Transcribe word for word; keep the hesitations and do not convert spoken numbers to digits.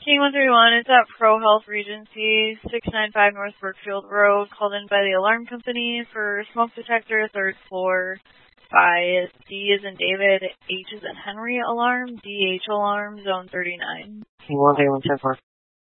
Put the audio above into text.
King one three one, it's at Pro Health Regency, six ninety-five North Brookfield Road, called in by the alarm company for smoke detector, third floor, by D as in David, H as in Henry alarm, D H alarm, zone thirty-nine. King one three one ten four.